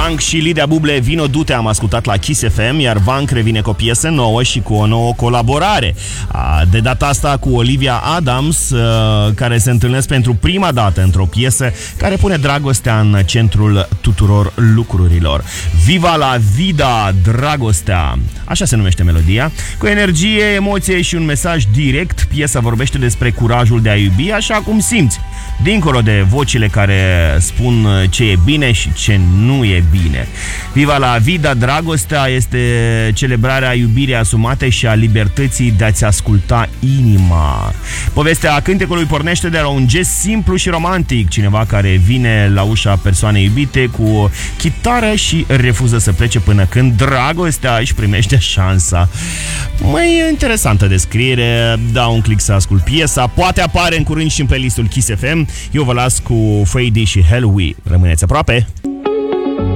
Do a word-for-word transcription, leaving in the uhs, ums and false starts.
Vank și Lidia Buble, Vino Du-te am ascultat la Kiss F M, iar Vank revine cu o piesă nouă și cu o nouă colaborare. De data asta cu Olivia Adams, care se întâlnesc pentru prima dată într-o piesă care pune dragostea în centrul tuturor lucrurilor. Viva la vida, dragostea! Așa se numește melodia. Cu energie, emoție și un mesaj direct, piesa vorbește despre curajul de a iubi așa cum simți, dincolo de vocile care spun ce e bine și ce nu e bine. Viva la vida, dragostea este celebrarea iubirii asumate și a libertății de a-ți asculta inima. Povestea cântecului pornește de la un gest simplu și romantic, cineva care vine la ușa persoanei iubite cu chitară și refuză să plece până când dragostea își primește șansa. Mai interesantă descriere, dau un click să ascult piesa, poate apare în curând și în playlistul Kiss F M. Eu vă las cu Fady și Hellwe. Rămâneți aproape!